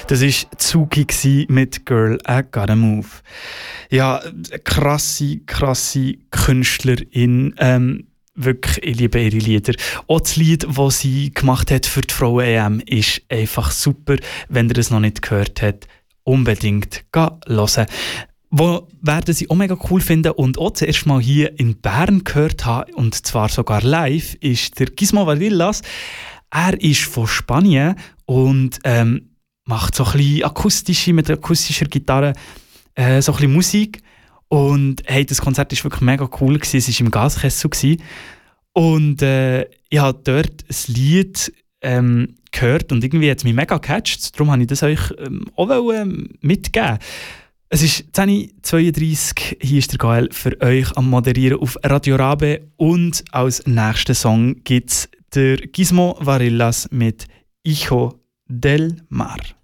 Das war Tsuki mit «Girl, I Gotta Move». Ja, krasse Künstlerin. Wirklich, ich liebe ihre Lieder. Auch das Lied, das sie gemacht hat für die Frauen-EM, ist einfach super. Wenn ihr es noch nicht gehört habt, unbedingt hören. Wo werden sie auch mega cool finden und auch zuerst mal hier in Bern gehört haben, und zwar sogar live, ist der Gizmo Varillas. Er ist von Spanien und macht so ein bisschen mit akustischer Gitarre so ein bisschen Musik. Und hey, das Konzert war wirklich mega cool. Es war im Gaskessel. Und ich habe dort ein Lied gehört und irgendwie hat es mich mega gecatcht. Darum wollte ich das euch auch mitgeben. Es ist 10.32 Uhr, hier ist der Gael für euch am Moderieren auf Radio Rabe. Und als nächsten Song gibt es der Gizmo Varillas mit «Hijo del Mar».